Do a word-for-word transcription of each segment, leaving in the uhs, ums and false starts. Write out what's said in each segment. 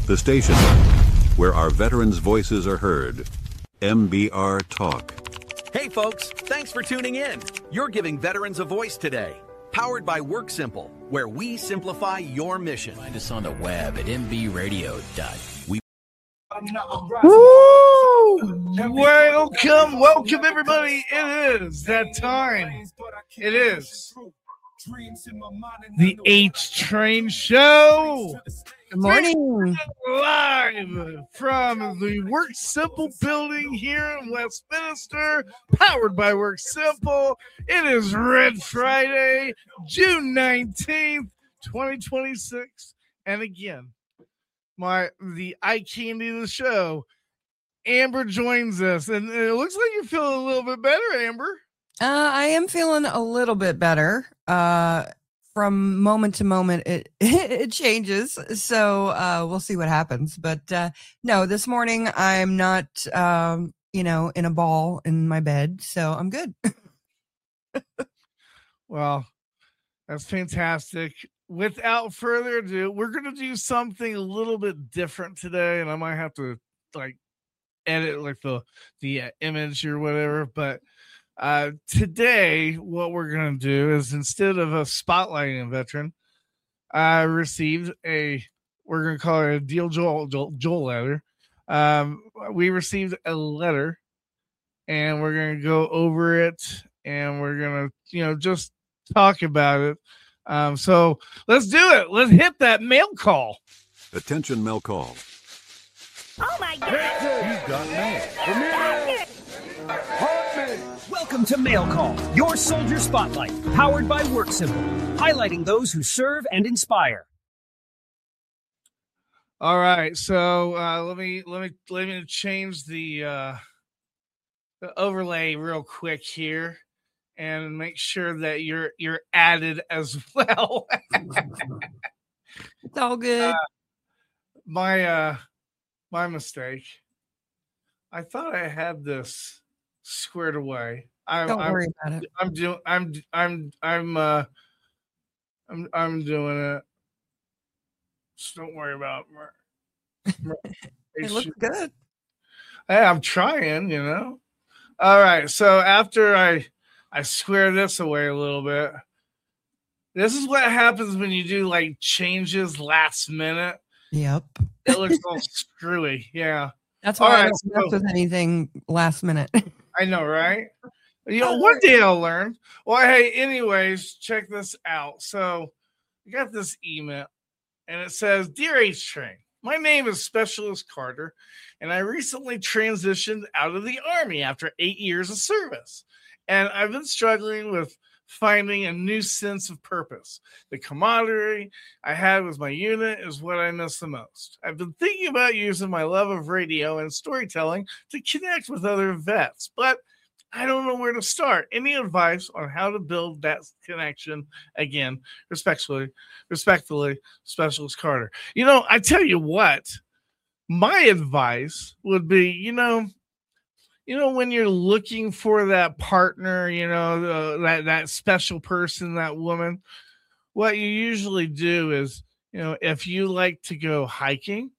The station where our veterans' voices are heard. M B R Talk. Hey folks, thanks for tuning in. You're giving veterans a voice today. Powered by WorkSimple, where we simplify your mission. Find us on the web at m b radio dot we. Woo! Welcome, welcome everybody. It is that time. It is the H Train Show. Good morning. Live from the WorkSimple building here in Westminster, powered by WorkSimple. It is Red Friday, June nineteenth, twenty twenty-six. And again, my the eye candy of the show, Amber joins us. And it looks like you're feeling a little bit better, Amber. Uh, I am feeling a little bit better. Uh, from moment to moment, it it changes. So uh, we'll see what happens. But uh, no, this morning I'm not, um, you know, in a ball in my bed. So I'm good. Well, that's fantastic. Without further ado, we're going to do something a little bit different today. And I might have to like edit like the, the uh, image or whatever. But Uh, today, what we're going to do is instead of a spotlighting a veteran, I received a, we're going to call it a Deal Joel, Joel, Joel letter. Um, we received a letter and we're going to go over it and we're going to, you know, just talk about it. Um, so let's do it. Let's hit that mail call. Attention, mail call. Oh my God! You've got mail. Welcome to Mail Call, your soldier spotlight, powered by WorkSimple, highlighting those who serve and inspire. All right, so uh, let me let me let me change the, uh, the overlay real quick here, and make sure that you're you're added as well. It's all good. Uh, my uh, my mistake. I thought I had this squared away. I, Don't I'm, worry about it. I'm doing. I'm. I'm. I'm. Uh. I'm. I'm doing it. Just don't worry about it. It looks good. Hey, I'm trying. You know. All right. So after I, I square this away a little bit. This is what happens when you do like changes last minute. Yep. It looks all screwy. Yeah. That's why All I right, don't mess so- with anything last minute. I know, right? You know, one day I'll learn. Well, hey, anyways, check this out. So I got this email, and it says, Dear H-Train, my name is Specialist Carter, and I recently transitioned out of the Army after eight years of service. And I've been struggling with finding a new sense of purpose. The camaraderie I had with my unit is what I miss the most. I've been thinking about using my love of radio and storytelling to connect with other vets, but I don't know where to start. Any advice on how to build that connection? Again, respectfully, respectfully, Specialist Carter. You know, I tell you what, my advice would be, you know, you know, when you're looking for that partner, you know, uh, that, that special person, that woman, what you usually do is, you know, if you like to go hiking,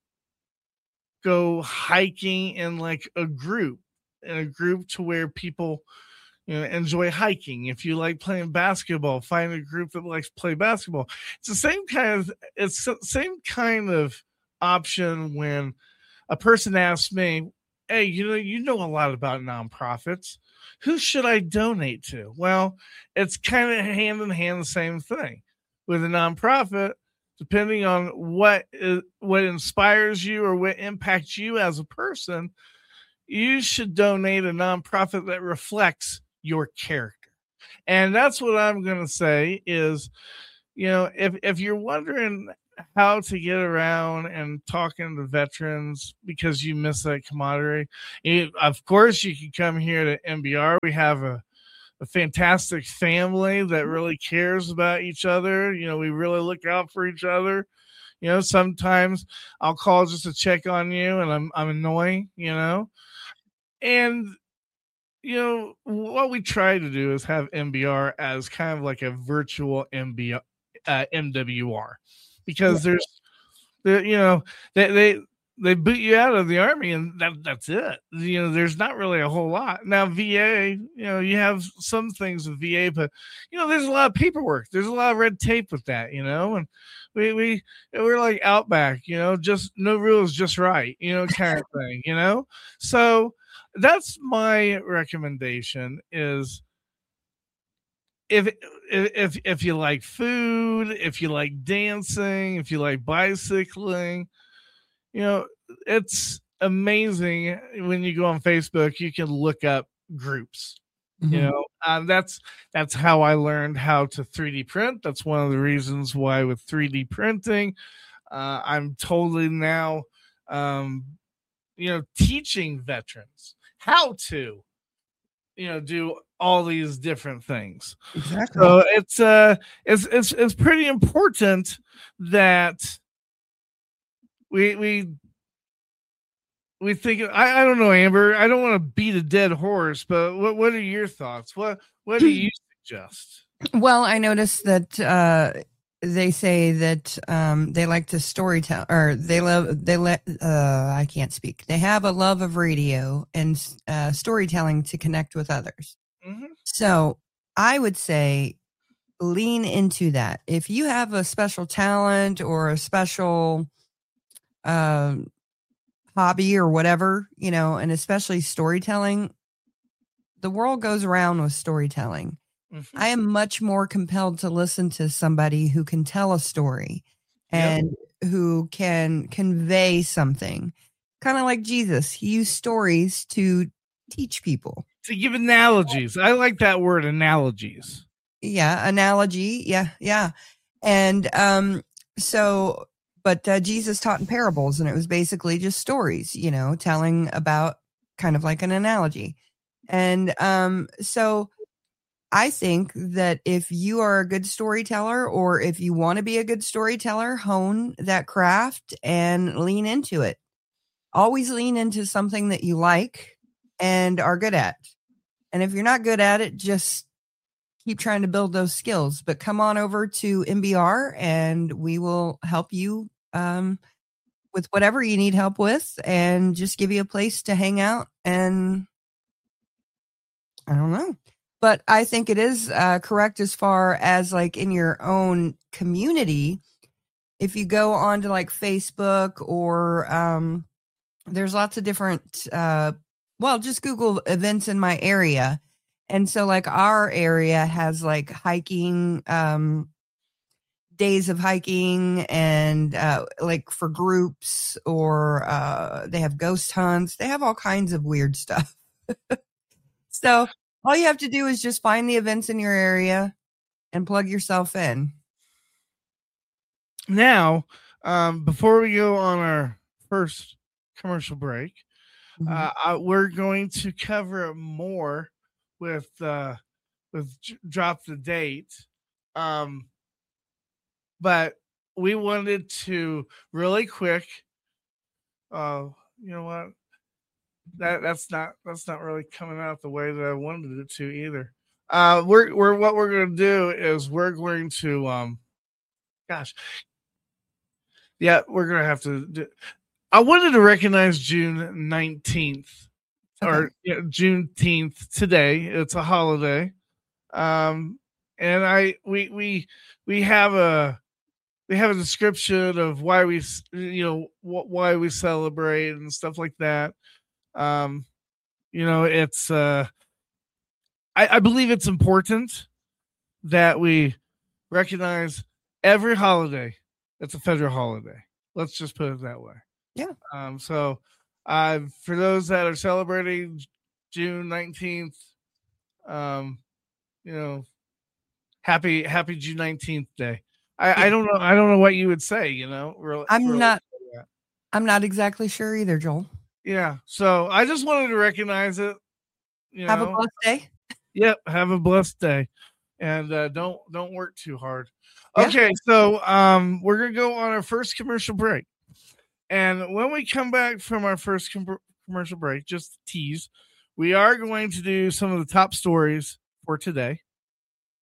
go hiking in like a group, in a group to where people, you know, enjoy hiking. If you like playing basketball, find a group that likes to play basketball. It's the same kind of, it's the same kind of option when a person asks me, hey, you know, you know a lot about nonprofits. Who should I donate to? Well, it's kind of hand in hand the same thing. With a nonprofit, depending on what is, what inspires you or what impacts you as a person, you should donate a nonprofit that reflects your character. And that's what I'm going to say is, you know, if, if you're wondering how to get around and talking to veterans because you miss that camaraderie, you, of course, you can come here to M B R. We have a, a fantastic family that really cares about each other. You know, we really look out for each other. You know, sometimes I'll call just to check on you and I'm, I'm annoying, you know, and, you know, what we try to do is have M B R as kind of like a virtual M B R, uh, M W R, because there's The, you know, they, they they boot you out of the army, and that that's it. You know, there's not really a whole lot. Now V A, you know, you have some things with V A, but you know, there's a lot of paperwork. There's a lot of red tape with that, you know, and we we we're like Outback, you know, just no rules, just right, you know, kind of thing, you know. So that's my recommendation is if if if you like food, if you like dancing, if you like bicycling, you know, it's amazing when you go on Facebook, you can look up groups. Mm-hmm. You know, um, that's that's how I learned how to three D print. That's one of the reasons why with three D printing, uh, I'm totally now, um, you know, teaching veterans how to, you know, do all these different things. Exactly. So it's uh it's it's it's pretty important that we we we think I, I don't know, Amber. I don't want to beat a dead horse, but what what are your thoughts? What what do you suggest? Well, I noticed that uh they say that um they like to storytell, or they love they let uh I can't speak. They have a love of radio and uh storytelling to connect with others. Mm-hmm. So I would say lean into that. If you have a special talent or a special um, hobby or whatever, you know, and especially storytelling, the world goes around with storytelling. Mm-hmm. I am much more compelled to listen to somebody who can tell a story and yep. who can convey something. Kind of like Jesus. He used stories to teach people. To give analogies. I like that word, analogies. Yeah, analogy. Yeah, yeah. And um, so, but uh, Jesus taught in parables, and it was basically just stories, you know, telling about kind of like an analogy. And um, so I think that if you are a good storyteller, or if you want to be a good storyteller, hone that craft and lean into it. Always lean into something that you like and are good at. And if you're not good at it, just keep trying to build those skills. But come on over to M B R and we will help you um, with whatever you need help with, and just give you a place to hang out. And I don't know. But I think it is uh, correct as far as like in your own community. If you go on to like Facebook or um, there's lots of different, uh, well, just Google events in my area. And so like our area has like hiking, um, days of hiking, and uh, like for groups, or uh, they have ghost hunts. They have all kinds of weird stuff. So all you have to do is just find the events in your area and plug yourself in. Now, um, before we go on our first commercial break, mm-hmm. uh, I, we're going to cover more with uh, with J- Drop the Date, um, but we wanted to really quick. Uh, you know what? That that's not that's not really coming out the way that I wanted it to either. Uh, we're we're what we're going to do is we're going to um, gosh, yeah, we're going to have to do. I wanted to recognize June nineteenth. Okay. Or you know, Juneteenth today. It's a holiday, um, and I we we we have a we have a description of why we you know wh- why we celebrate and stuff like that. Um, you know, it's uh, I, I believe it's important that we recognize every holiday. It's a federal holiday. Let's just put it that way. Yeah. Um. So. Uh, for those that are celebrating June nineteenth, um, you know, happy happy June nineteenth day. I, I don't know. I don't know what you would say. You know, real, I'm real not. I'm not exactly sure either, Joel. Yeah. So I just wanted to recognize it. You have know. a blessed day. Yep. Have a blessed day, and uh, don't don't work too hard. Yeah. Okay. So um, we're gonna go on our first commercial break. And when we come back from our first com- commercial break, just to tease, we are going to do some of the top stories for today.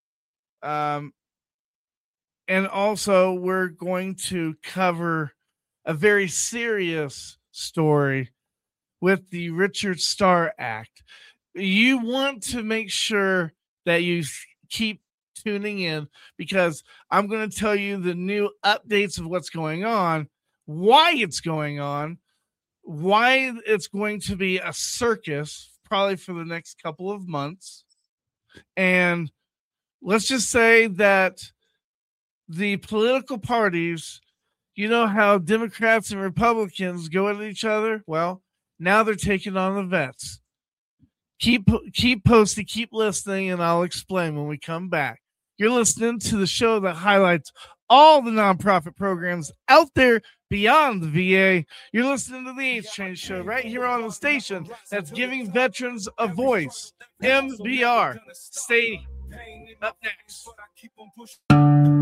Um, and also we're going to cover a very serious story with the Richard Starr Act. You want to make sure that you keep tuning in, because I'm going to tell you the new updates of what's going on, why it's going on, why it's going to be a circus probably for the next couple of months. And let's just say that the political parties, you know how Democrats and Republicans go at each other? Well, now they're taking on the vets. Keep keep posting, keep listening, and I'll explain when we come back. You're listening to the show that highlights all the nonprofit programs out there beyond the V A. You're listening to the H-Train Show right here on the station that's giving veterans a voice. M B R. Stay up next.